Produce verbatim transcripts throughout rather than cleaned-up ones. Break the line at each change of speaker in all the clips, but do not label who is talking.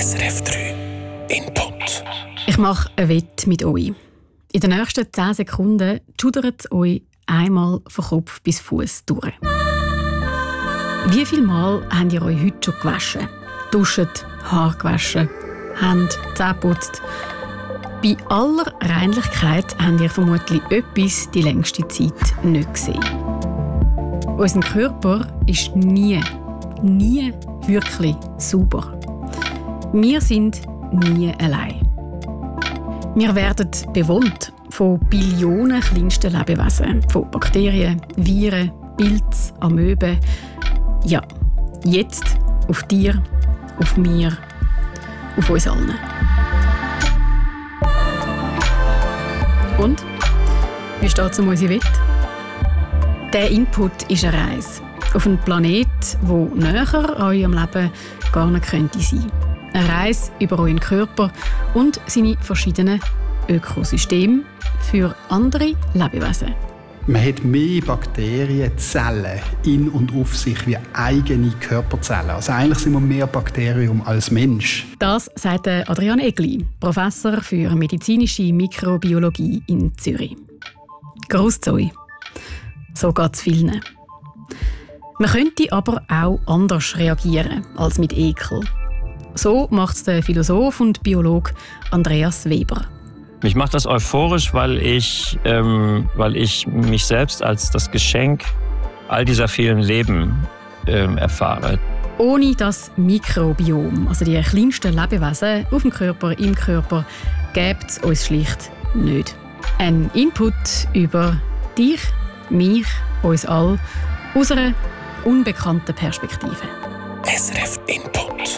S R F drei Input.
Ich mache eine Wette mit euch. In den nächsten zehn Sekunden schudert es euch einmal von Kopf bis Fuß durch. Wie viele Mal habt ihr euch heute schon gewaschen? Duscht, Haar gewaschen, Hände, Zähne geputzt? Bei aller Reinlichkeit habt ihr vermutlich etwas die längste Zeit nicht gesehen. Unser Körper ist nie, nie wirklich sauber. Wir sind nie allein. Wir werden bewohnt von Billionen kleinsten Lebewesen, von Bakterien, Viren, Pilzen, Amöben. Ja, jetzt auf dir, auf mir, auf uns allen. Und? Wie steht es um unsere Wette? Der Input ist eine Reise auf einen Planet, der näher an eurem Leben gar nicht könnte sein. Eine Reise über euren Körper und seine verschiedenen Ökosysteme für andere Lebewesen.
Man hat mehr Bakterienzellen in und auf sich wie eigene Körperzellen. Also eigentlich sind wir mehr Bakterium als Mensch.
Das sagt Adrian Egli, Professor für medizinische Mikrobiologie in Zürich. Gruß zu euch. So geht es vielen. Man könnte aber auch anders reagieren als mit Ekel. So macht es der Philosoph und Biologe Andreas Weber.
Mich macht das euphorisch, weil ich, ähm, weil ich mich selbst als das Geschenk all dieser vielen Leben ähm, erfahre.
Ohne das Mikrobiom, also die kleinsten Lebewesen auf dem Körper, im Körper, gäbe es uns schlicht nicht. Ein Input über dich, mich, uns alle, aus einer unbekannten Perspektive.
S R F Input.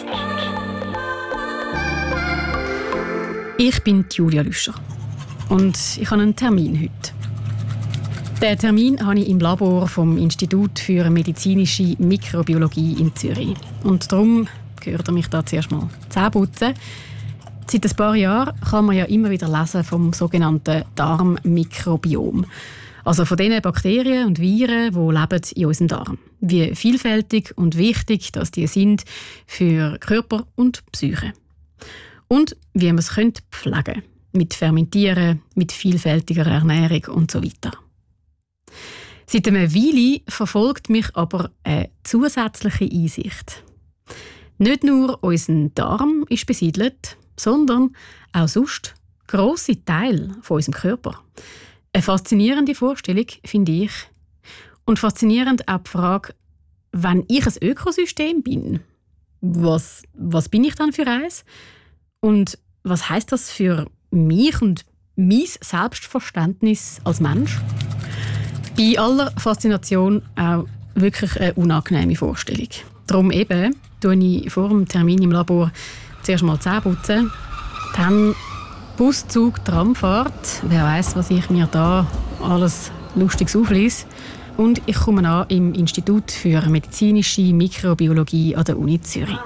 Ich bin Julia Lüscher und ich habe einen Termin heute. Den Termin habe ich im Labor vom Institut für medizinische Mikrobiologie in Zürich. Und darum gehört er mich da zuerst mal Zähne putzen. Seit ein paar Jahren kann man ja immer wieder lesen vom sogenannten Darmmikrobiom. Also von den Bakterien und Viren, die leben in unserem Darm. Wie vielfältig und wichtig dass die sind für Körper und Psyche. Und wie man es pflegen könnte. Mit Fermentieren, mit vielfältiger Ernährung und so weiter. Seit einer Weile verfolgt mich aber eine zusätzliche Einsicht. Nicht nur unser Darm ist besiedelt, sondern auch sonst grosse Teile von unserem Körper. Eine faszinierende Vorstellung, finde ich. Und faszinierend auch die Frage, wenn ich ein Ökosystem bin, was, was bin ich dann für eins? Und was heisst das für mich und mein Selbstverständnis als Mensch? Bei aller Faszination auch wirklich eine unangenehme Vorstellung. Darum eben tue ich vor dem Termin im Labor zuerst mal Zähne putzen, dann Bus, Zug, Tramfahrt. Wer weiss, was ich mir da alles Lustiges auflese. Und ich komme an im Institut für medizinische Mikrobiologie an der Uni Zürich.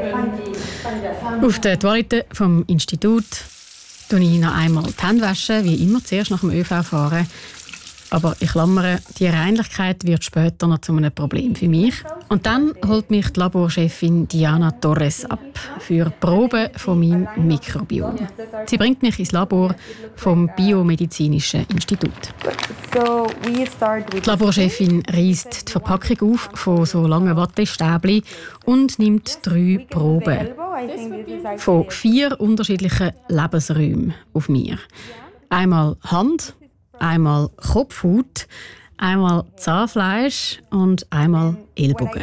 Auf der Toilette vom Institut wasche ich noch einmal die Hände, waschen, wie immer zuerst nach dem ÖV fahren. Aber ich klammere, die Reinlichkeit wird später noch zu einem Problem für mich. Und dann holt mich die Laborchefin Diana Torres ab für Proben von meinem Mikrobiom. Sie bringt mich ins Labor vom Biomedizinischen Institut. Die Laborchefin reißt die Verpackung auf von so langen Wattestäbchen und nimmt drei Proben von vier unterschiedlichen Lebensräumen auf mir. Einmal Hand, einmal Kopfhaut, einmal Zahnfleisch und einmal Ellbogen.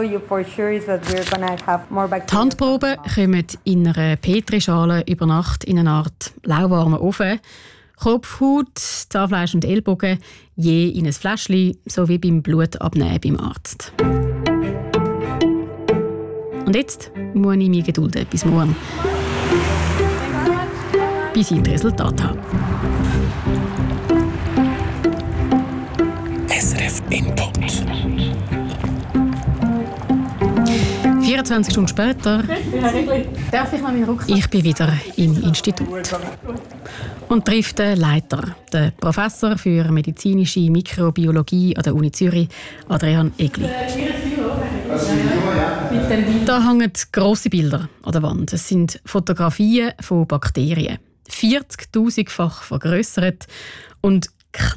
Die Handproben kommen in einer Petrischale über Nacht in eine Art lauwarmen Ofen. Kopfhaut, Zahnfleisch und Ellbogen je in ein Fläschchen, so wie beim Blutabnehmen beim Arzt. Und jetzt muss ich mich gedulden bis morgen, bis ich ein Resultat habe.
S R F Input.
vierundzwanzig Stunden später
Darf ich mal meinen Rucksack?
ich bin wieder im Institut und treffe den Leiter, den Professor für medizinische Mikrobiologie an der Uni Zürich, Adrian Egli. Da hängen grosse Bilder an der Wand. Es sind Fotografien von Bakterien. vierzigtausendfach vergrössert und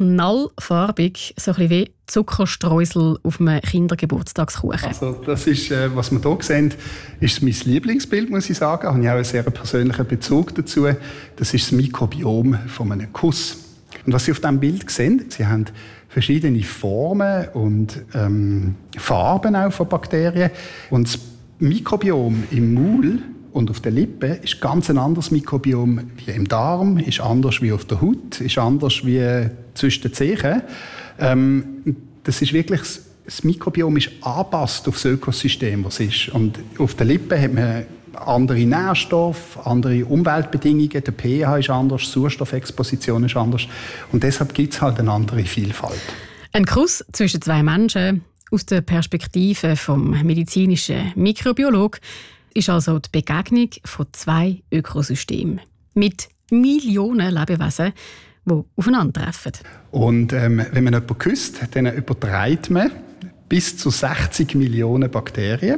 knallfarbig, so ein bisschen wie Zuckerstreusel auf einem Kindergeburtstagskuchen.
Also das ist, äh, was wir hier sehen, ist mein Lieblingsbild, muss ich sagen. Da habe ich auch einen sehr persönlichen Bezug dazu. Das ist das Mikrobiom von einem Kuss. Und was Sie auf diesem Bild sehen, Sie haben verschiedene Formen und ähm, Farben auch von Bakterien. Und das Mikrobiom im Maul und auf der Lippe ist ganz ein anderes Mikrobiom wie im Darm, ist anders wie auf der Haut, ist anders wie zwischen den Zehen. Ähm, das ist wirklich, das Mikrobiom ist angepasst auf das Ökosystem, was es ist. Und auf der Lippe hat man andere Nährstoffe, andere Umweltbedingungen, der pH ist anders, die Sauerstoffexposition ist anders. Und deshalb gibt es halt eine andere Vielfalt.
Ein Kuss zwischen zwei Menschen aus der Perspektive des medizinischen Mikrobiologen ist also die Begegnung von zwei Ökosystemen mit Millionen Lebewesen, die aufeinandertreffen.
Und ähm, wenn man jemanden küsst, dann überträgt man bis zu sechzig Millionen Bakterien.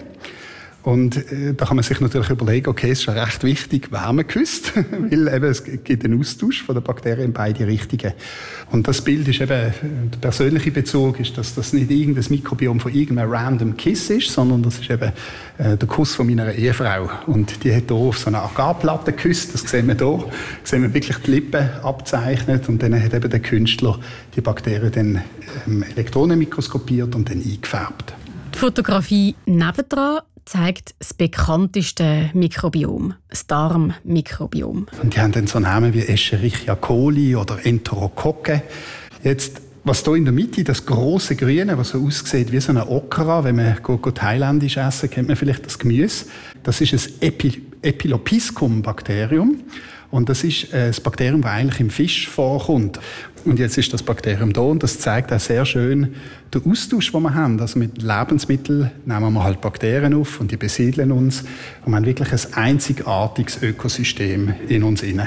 Und äh, da kann man sich natürlich überlegen, okay, es ist ja recht wichtig, wer man küsst, weil eben, es gibt einen Austausch von den Bakterien in beide Richtungen. Und das Bild ist eben, der persönliche Bezug ist, dass das nicht irgendein Mikrobiom von irgendeinem random Kiss ist, sondern das ist eben äh, der Kuss von meiner Ehefrau. Und die hat hier auf so einer Agarplatte geküsst, das sehen wir hier, sehen wir wirklich die Lippen abzeichnet und dann hat eben der Künstler die Bakterien dann ähm, elektronenmikroskopiert und dann eingefärbt.
Die Fotografie nebendran zeigt das bekannteste Mikrobiom, das Darmmikrobiom.
Und die haben dann so Namen wie Escherichia coli oder Enterokokke. Jetzt, was hier in der Mitte, das große Grüne, was so aussieht wie so eine Okra, wenn man gut thailändisch essen, kennt man vielleicht das Gemüse. Das ist ein Epi- Epilopiscum-Bakterium. Und das ist ein Bakterium, das eigentlich im Fisch vorkommt. Und jetzt ist das Bakterium da und das zeigt auch sehr schön den Austausch, den wir haben. Also mit Lebensmitteln nehmen wir halt Bakterien auf und die besiedeln uns. Und wir haben wirklich ein einzigartiges Ökosystem in uns inne.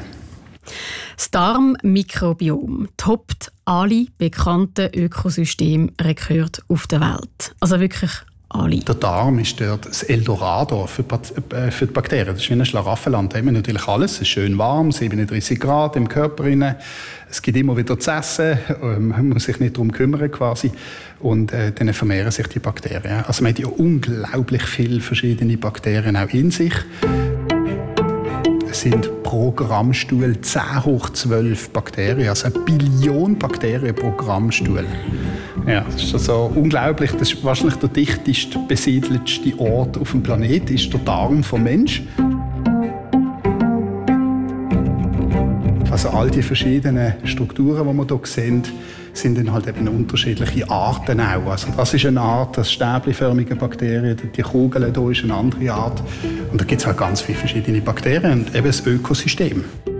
Das Darmmikrobiom toppt alle bekannten Ökosystemrekorde auf der Welt. Also wirklich alle.
Der Darm ist dort das Eldorado für die Bakterien. Das ist wie ein Schlaraffenland. Da haben wir natürlich alles. Es ist schön warm, siebenunddreißig Grad im Körper. Es gibt immer wieder zu essen. Man muss sich nicht darum kümmern quasi. Und äh, dann vermehren sich die Bakterien. Also man hat ja unglaublich viele verschiedene Bakterien auch in sich. Es sind pro Grammstuhl zehn hoch zwölf Bakterien, also eine Billion Bakterien pro Grammstuhl. Ja, das ist also unglaublich. Das ist wahrscheinlich der dichtest besiedeltste Ort auf dem Planeten, ist der Darm vom Mensch. Also all die verschiedenen Strukturen, die wir hier sehen, sind dann halt eben unterschiedliche Arten auch. Also das ist eine Art, das stäbchenförmige Bakterien, die Kugel hier ist eine andere Art. Und da gibt es halt ganz viele verschiedene Bakterien und eben das Ökosystem.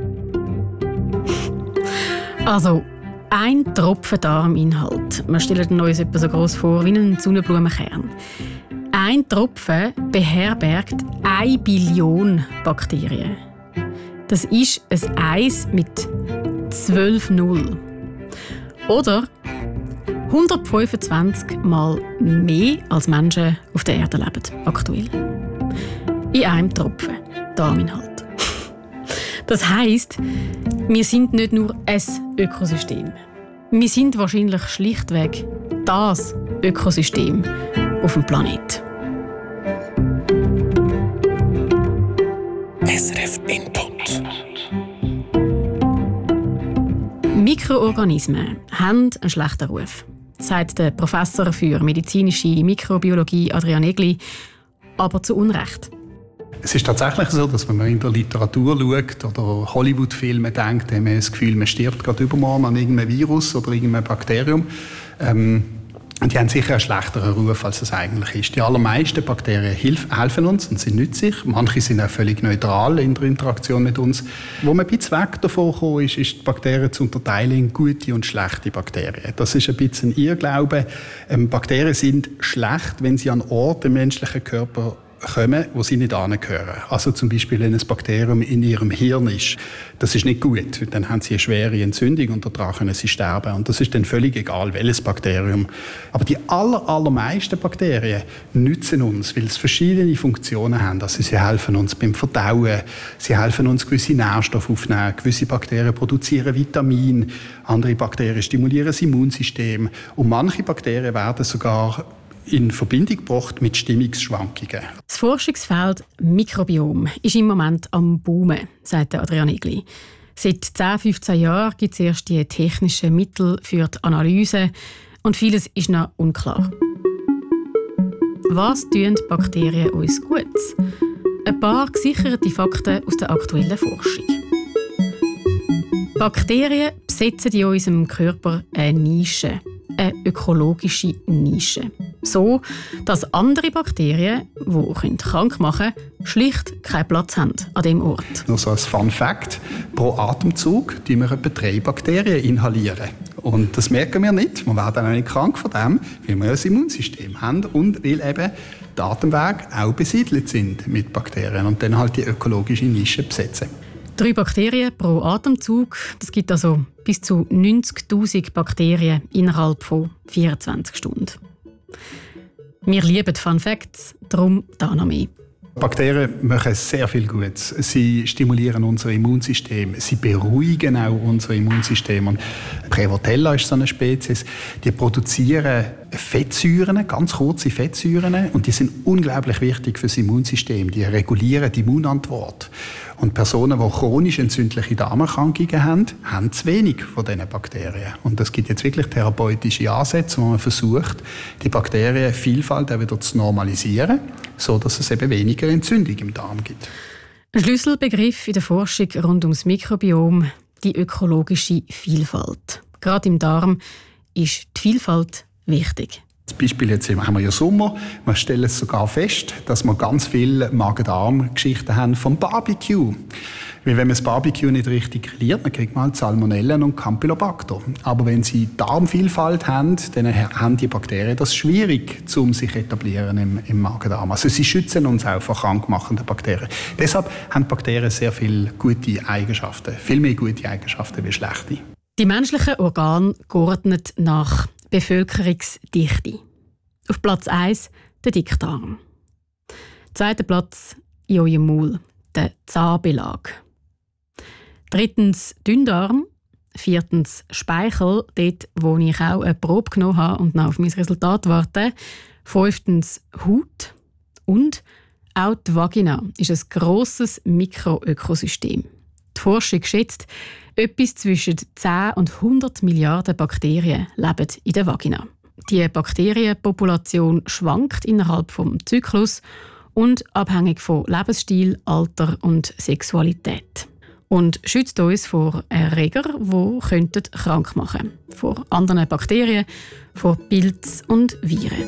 Also ein Tropfen Darminhalt. Wir stellen uns etwa so gross vor wie einen Sonnenblumenkern. Ein Tropfen beherbergt eine Billion Bakterien. Das ist ein Eis mit zwölf Null. Oder hundertfünfundzwanzig Mal mehr als Menschen auf der Erde leben, aktuell. In einem Tropfen Darminhalt. Das heisst, wir sind nicht nur ein Ökosystem. Wir sind wahrscheinlich schlichtweg das Ökosystem auf dem Planeten.
S R F Input.
Mikroorganismen haben einen schlechten Ruf, sagt der Professor für medizinische Mikrobiologie Adrian Egli, aber zu Unrecht.
Es ist tatsächlich so, dass wenn man in der Literatur schaut oder Hollywood-Filme denkt, dann hat man das Gefühl, man stirbt gerade übermorgen an irgendeinem Virus oder irgendeinem Bakterium. Ähm, und die haben sicher einen schlechteren Ruf, als es eigentlich ist. Die allermeisten Bakterien hilf, helfen uns und sind nützlich. Manche sind auch völlig neutral in der Interaktion mit uns. Wo man ein bisschen weg davon gekommen ist, ist die Bakterien zu unterteilen in gute und schlechte Bakterien. Das ist ein bisschen ein Irrglaube. Ähm, Bakterien sind schlecht, wenn sie an Orten im menschlichen Körper kommen, wo sie nicht hingehören. Also zum Beispiel, wenn ein Bakterium in ihrem Hirn ist, das ist nicht gut. Dann haben sie eine schwere Entzündung und daran können sie sterben. Und das ist dann völlig egal, welches Bakterium. Aber die aller, allermeisten Bakterien nützen uns, weil sie verschiedene Funktionen haben. Also sie helfen uns beim Verdauen, sie helfen uns, gewisse Nährstoffe aufzunehmen. Gewisse Bakterien produzieren Vitamine, andere Bakterien stimulieren das Immunsystem. Und manche Bakterien werden sogar in Verbindung gebracht mit Stimmungsschwankungen.
Das Forschungsfeld Mikrobiom ist im Moment am Boomen, sagt Adrian Egli. Seit zehn, fünfzehn Jahren gibt es erst die technischen Mittel für die Analyse und vieles ist noch unklar. Was tun Bakterien uns gut? Ein paar gesicherte Fakten aus der aktuellen Forschung. Bakterien besetzen in unserem Körper eine Nische, eine ökologische Nische. So, dass andere Bakterien, die krank machen können, schlicht keinen Platz haben an diesem Ort.
Nur so als Fun Fact: Pro Atemzug inhalieren wir etwa drei Bakterien inhalieren. Und das merken wir nicht. Wir werden auch nicht krank von dem, weil wir ein Immunsystem haben und weil eben die Atemwege auch besiedelt sind mit Bakterien und dann halt die ökologische Nische besetzen.
Drei Bakterien pro Atemzug, das gibt also bis zu neunzigtausend Bakterien innerhalb von vierundzwanzig Stunden. Wir lieben Fun Facts, darum da noch mehr.
Bakterien machen sehr viel Gutes. Sie stimulieren unser Immunsystem. Sie beruhigen auch unser Immunsystem. Und Prevotella ist so eine Spezies, die produzieren Fettsäuren, ganz kurze Fettsäuren. Und die sind unglaublich wichtig für das Immunsystem. Die regulieren die Immunantwort. Und Personen, die chronisch entzündliche Darmerkrankungen haben, haben zu wenig von diesen Bakterien. Und es gibt jetzt wirklich therapeutische Ansätze, wo man versucht, die Bakterienvielfalt auch wieder zu normalisieren, sodass es eben weniger Entzündung im Darm gibt.
Ein Schlüsselbegriff in der Forschung rund ums Mikrobiom, die ökologische Vielfalt. Gerade im Darm ist die Vielfalt wichtig.
Zum Beispiel jetzt haben wir ja Sommer. Wir stellen es sogar fest, dass wir ganz viele Magen-Darm-Geschichten haben vom Barbecue. Weil wenn man das Barbecue nicht richtig grilliert, dann kriegt man halt Salmonellen und Campylobacter. Aber wenn sie Darmvielfalt haben, dann haben die Bakterien das schwierig, um sich etablieren im, im Magen-Darm. Also sie schützen uns auch vor krankmachenden Bakterien. Deshalb haben Bakterien sehr viele gute Eigenschaften. Viel mehr gute Eigenschaften wie schlechte.
Die menschlichen Organe geordnet nach Bevölkerungsdichte. Auf Platz eins der Dickdarm. Zweiter Platz in eurem Maul, der Zahnbelag. Drittens Dünndarm. Viertens Speichel, dort wo ich auch eine Probe genommen habe und noch auf mein Resultat warte. Fünftens Haut. Und auch die Vagina ist ein grosses Mikroökosystem. Die Forschung schätzt, etwas zwischen zehn und hundert Milliarden Bakterien leben in der Vagina. Die Bakterienpopulation schwankt innerhalb des Zyklus und abhängig von Lebensstil, Alter und Sexualität. Und schützt uns vor Erregern, die krank machen könnten. Vor anderen Bakterien, vor Pilz und Viren.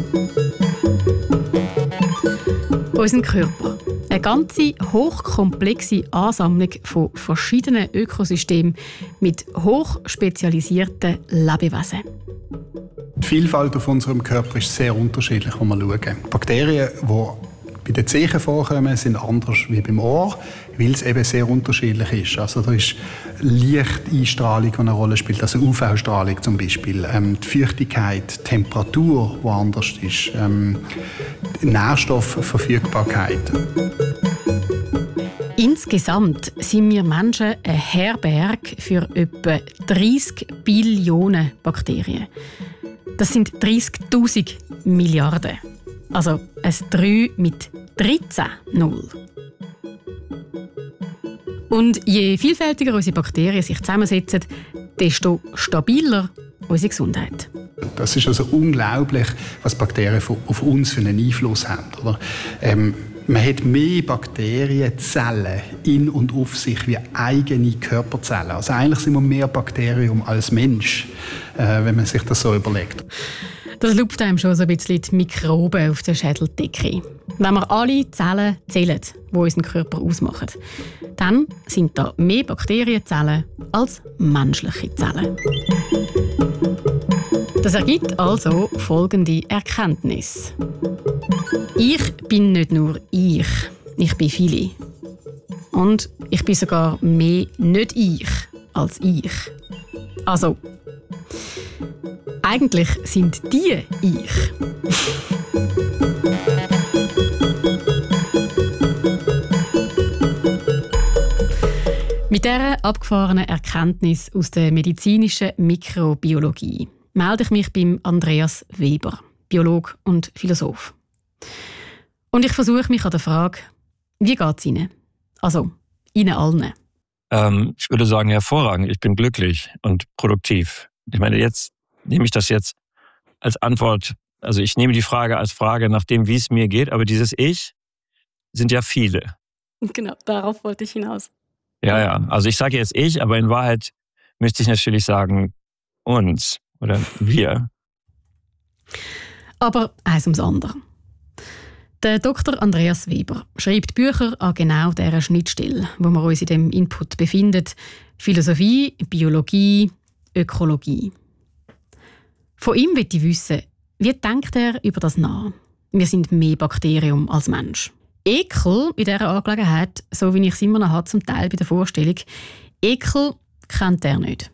Unser Körper. Eine ganze hochkomplexe Ansammlung von verschiedenen Ökosystemen mit hochspezialisierten Lebewesen.
Die Vielfalt auf unserem Körper ist sehr unterschiedlich, wenn wir schauen. Bakterien, die bei den Zehen vorkommen, sind anders wie beim Ohr, weil es eben sehr unterschiedlich ist. Also da ist Lichteinstrahlung, die eine Rolle spielt, also U V-Strahlung zum Beispiel, ähm, die Feuchtigkeit, die Temperatur, die anders ist, ähm, die Nährstoffverfügbarkeit.
Insgesamt sind wir Menschen ein Herberg für etwa dreissig Billionen Bakterien. Das sind dreissigtausend Milliarden. Also ein drei mit dreizehn Null. Und je vielfältiger unsere Bakterien sich zusammensetzen, desto stabiler unsere Gesundheit.
Das ist also unglaublich, was Bakterien auf uns für einen Einfluss haben. Oder? Ähm, man hat mehr Bakterienzellen in und auf sich wie eigene Körperzellen. Also eigentlich sind wir mehr Bakterium als Mensch, äh, wenn man sich das so überlegt.
Das lupft einem schon so ein bisschen die Mikroben auf der Schädeldecke. Wenn wir alle Zellen zählen, die unseren Körper ausmachen, dann sind da mehr Bakterienzellen als menschliche Zellen. Das ergibt also folgende Erkenntnis. Ich bin nicht nur ich, ich bin viele. Und ich bin sogar mehr nicht ich als ich. Also, eigentlich sind die ich. Mit dieser abgefahrenen Erkenntnis aus der medizinischen Mikrobiologie melde ich mich beim Andreas Weber, Biologe und Philosoph. Und ich versuche mich an der Frage, wie geht es Ihnen? Also, Ihnen allen.
Ähm, ich würde sagen, hervorragend. Ich bin glücklich und produktiv. Ich meine, jetzt nehme ich das jetzt als Antwort, also ich nehme die Frage als Frage nach dem, wie es mir geht, aber dieses Ich sind ja viele.
Genau, darauf wollte ich hinaus.
Ja, ja. Also ich sage jetzt ich, aber in Wahrheit müsste ich natürlich sagen uns oder wir.
Aber eins ums andere. Der Doktor Andreas Weber schreibt Bücher an genau dieser Schnittstelle, wo wir uns in dem Input befinden. Philosophie, Biologie, Ökologie. Von ihm möchte ich wissen, wie denkt er über das nach? Wir sind mehr Bakterium als Mensch. Ekel in dieser Angelegenheit, so wie ich es immer noch habe, zum Teil bei der Vorstellung, Ekel kennt er nicht.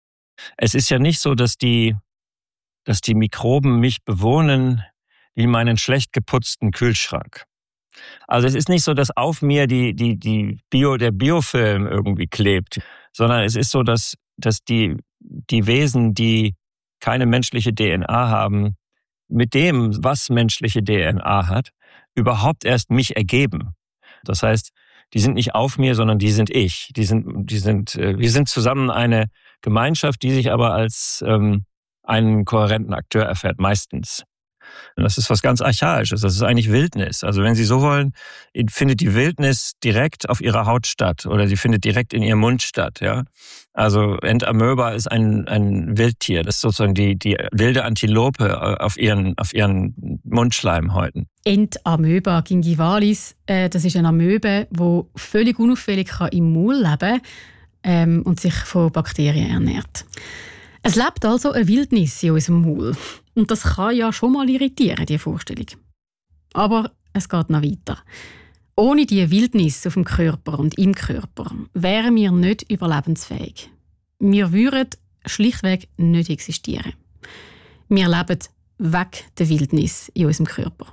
Es ist ja nicht so, dass die, dass die Mikroben mich bewohnen wie meinen schlecht geputzten Kühlschrank. Also es ist nicht so, dass auf mir die, die, die Bio, der Biofilm irgendwie klebt, sondern es ist so, dass, dass die, die Wesen, die keine menschliche D N A haben, mit dem, was menschliche D N A hat, überhaupt erst mich ergeben. Das heißt, die sind nicht auf mir, sondern die sind ich. Die sind, die sind, wir sind zusammen eine Gemeinschaft, die sich aber als ähm, einen kohärenten Akteur erfährt, meistens. Und das ist was ganz Archaisches. Das ist eigentlich Wildnis. Also wenn Sie so wollen, findet die Wildnis direkt auf Ihrer Haut statt oder sie findet direkt in Ihrem Mund statt. Ja? Also Entamöba ist ein, ein Wildtier. Das ist sozusagen die, die wilde Antilope auf ihren, auf ihren Mundschleimhäuten.
Entamöba gingivalis, äh, das ist eine Amöbe, die völlig unauffällig kann im Maul leben kann ähm, und sich von Bakterien ernährt. Es lebt also eine Wildnis in unserem Maul. Und das kann ja schon mal irritieren, diese Vorstellung. Aber es geht noch weiter. Ohne diese Wildnis auf dem Körper und im Körper wären wir nicht überlebensfähig. Wir würden schlichtweg nicht existieren. Wir leben weg der Wildnis in unserem Körper.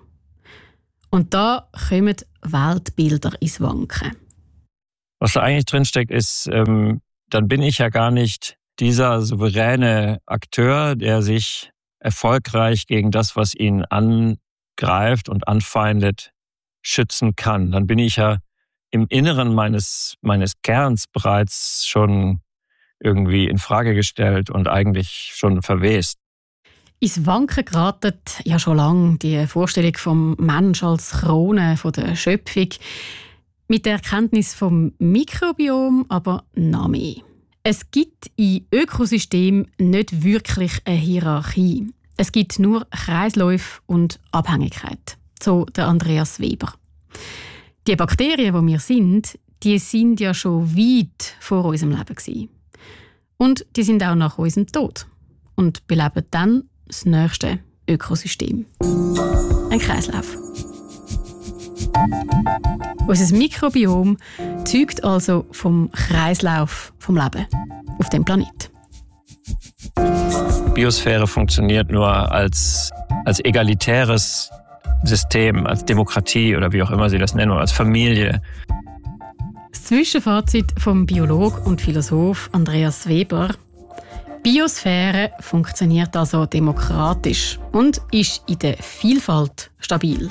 Und da kommen Weltbilder ins Wanken.
Was da eigentlich drinsteckt, ist, ähm, dann bin ich ja gar nicht dieser souveräne Akteur, der sich erfolgreich gegen das, was ihn angreift und anfeindet, schützen kann. Dann bin ich ja im Inneren meines, meines Kerns bereits schon irgendwie in Frage gestellt und eigentlich schon verwest.
Ins Wanken geraten ja schon lange die Vorstellung vom Mensch als Krone von der Schöpfung. Mit der Erkenntnis vom Mikrobiom aber noch mehr. Es gibt in Ökosystemen nicht wirklich eine Hierarchie. Es gibt nur Kreisläufe und Abhängigkeit, so der Andreas Weber. Die Bakterien, die wir sind, die sind ja schon weit vor unserem Leben gewesen. Und die sind auch nach unserem Tod und beleben dann das nächste Ökosystem. Ein Kreislauf. Unser Mikrobiom zeugt also vom Kreislauf vom Leben auf dem Planet.
Biosphäre funktioniert nur als, als egalitäres System, als Demokratie oder wie auch immer Sie das nennen, oder als Familie.
Das Zwischenfazit vom Biologen und Philosoph Andreas Weber: Biosphäre funktioniert also demokratisch und ist in der Vielfalt stabil.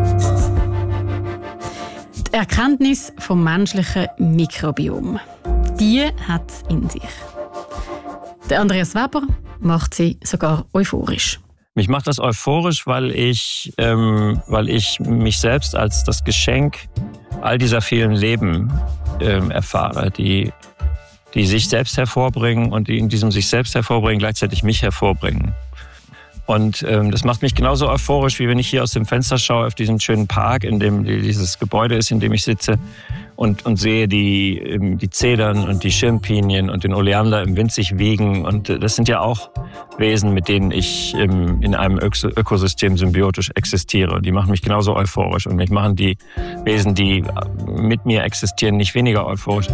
Die Erkenntnis vom menschlichen Mikrobiom, die hat es in sich. Der Andreas Weber macht sie sogar euphorisch.
Mich macht das euphorisch, weil ich, ähm, weil ich mich selbst als das Geschenk all dieser vielen Leben ähm, erfahre, die, die sich selbst hervorbringen und die in diesem sich selbst hervorbringen gleichzeitig mich hervorbringen. Und ähm, das macht mich genauso euphorisch, wie wenn ich hier aus dem Fenster schaue auf diesen schönen Park, in dem dieses Gebäude ist, in dem ich sitze. und, und sehe die, die Zedern und die Schirmpinien und den Oleander im Wind sich wiegen. Und das sind ja auch Wesen, mit denen ich in einem Ökosystem symbiotisch existiere. Und die machen mich genauso euphorisch. Und mich machen die Wesen, die mit mir existieren, nicht weniger euphorisch.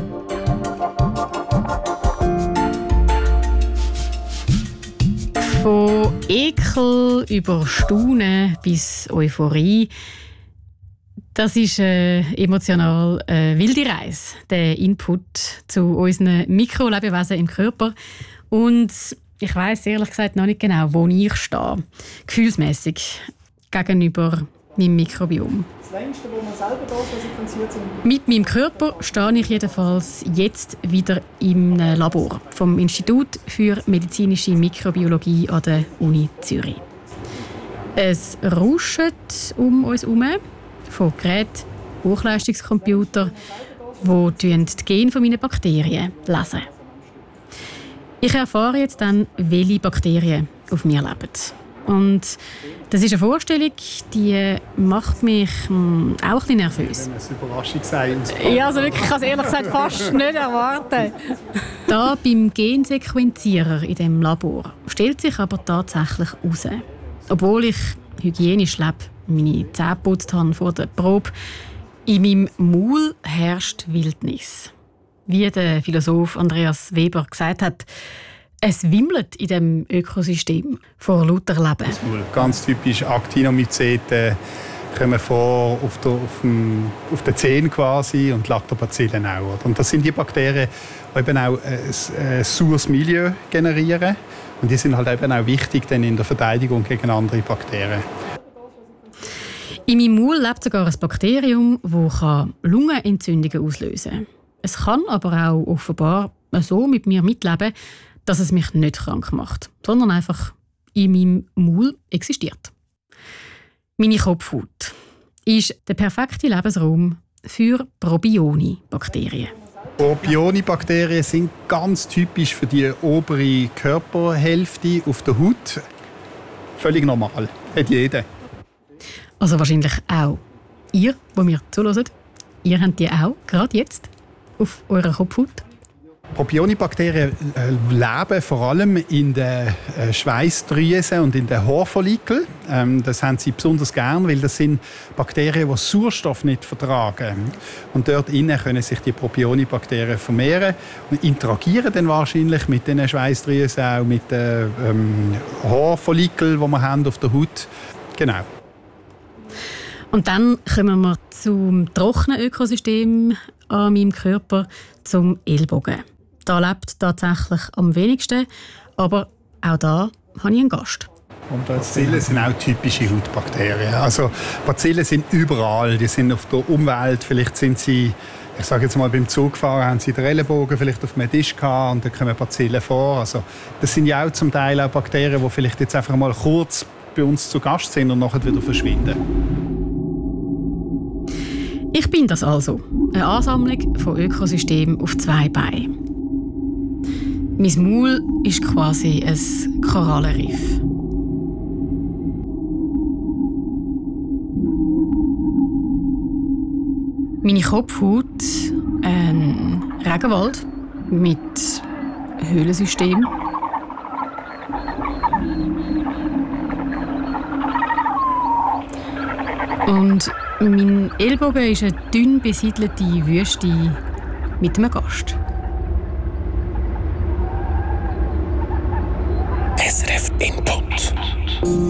Von Ekel über Staunen bis Euphorie. Das ist äh, emotional eine wilde Reise, der Input zu unseren Mikrolebewesen im Körper. Und ich weiss ehrlich gesagt noch nicht genau, wo ich stehe, gefühlsmässig gegenüber meinem Mikrobiom.
Das längste, wo man selber da sequenziert sind.
Mit meinem Körper stehe ich jedenfalls jetzt wieder im Labor vom Institut für medizinische Mikrobiologie an der Uni Zürich. Es rauscht um uns herum von Geräten, Hochleistungscomputer, die die Gene von meinen Bakterien lesen. Ich erfahre jetzt dann, welche Bakterien auf mir leben. Und das ist eine Vorstellung, die macht mich mh, auch ein bisschen nervös.
Wenn es Überraschung sei.
Ja, also wirklich, ich kann es ehrlich gesagt fast nicht erwarten.
Da beim Gensequenzierer in diesem Labor stellt sich aber tatsächlich heraus, obwohl ich hygienisch lebe, meine Zähne geputzt habe vor der Probe, in meinem Maul herrscht Wildnis. Wie der Philosoph Andreas Weber gesagt hat, es wimmelt in diesem Ökosystem vor lauter Leben.
Ganz typisch Actinomyceten kommen vor auf, der, auf, dem, auf den Zähnen quasi und Lactobacillen auch. Und das sind die Bakterien, die eben auch ein, ein saures Milieu generieren. Und die sind halt eben auch wichtig dann in der Verteidigung gegen andere Bakterien.
In meinem Maul lebt sogar ein Bakterium, das Lungenentzündungen auslösen kann. Es kann aber auch offenbar so mit mir mitleben, dass es mich nicht krank macht, sondern einfach in meinem Maul existiert. Meine Kopfhaut ist der perfekte Lebensraum für Probioni-Bakterien.
Probioni-Bakterien sind ganz typisch für die obere Körperhälfte auf der Haut. Völlig normal, hat jeder.
Also wahrscheinlich auch ihr, die mir zuhört, ihr habt die auch, gerade jetzt, auf eurer Kopfhaut.
Probioni-Bakterien leben vor allem in den Schweißdrüsen und in den Haarfollikeln. Das haben sie besonders gern, weil das sind Bakterien, die Sauerstoff nicht vertragen. Und dort innen können sich die Probioni-Bakterien vermehren und interagieren dann wahrscheinlich mit den Schweißdrüsen, auch mit den ähm, Haarfollikeln, die wir haben auf der Haut. Genau.
Und dann kommen wir zum trockenen Ökosystem an meinem Körper, zum Ellbogen. Da lebt tatsächlich am wenigsten, aber auch da habe ich einen Gast.
Und Bazillen sind auch typische Hautbakterien. Also Bazillen sind überall, die sind auf der Umwelt. Vielleicht sind sie, ich sage jetzt mal beim Zugfahren, haben sie den Ellenbogen vielleicht auf einem Tisch gehabt und dann kommen Bazillen vor. Also das sind ja auch zum Teil auch Bakterien, die vielleicht jetzt einfach mal kurz bei uns zu Gast sind und nachher wieder verschwinden.
Ich bin das also, eine Ansammlung von Ökosystemen auf zwei Beinen. Mein Maul ist quasi ein Korallenriff. Meine Kopfhaut ein Regenwald mit Höhlensystem. Und mein Ellbogen ist eine dünn besiedelte Wüste mit einem Gast.
S R F Input.